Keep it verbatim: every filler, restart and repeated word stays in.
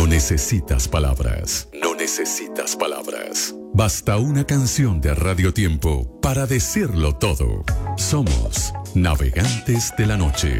No necesitas palabras, no necesitas palabras. Basta una canción de Radio Tiempo para decirlo todo. Somos Navegantes de la Noche.